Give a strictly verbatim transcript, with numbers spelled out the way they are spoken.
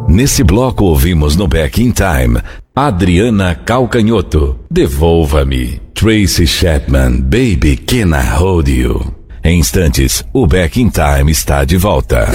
Nesse bloco ouvimos no Back in Time Adriana Calcanhoto, Devolva-me, Tracy Chapman, Baby Can I Hold You. Em instantes, o Back in Time está de volta.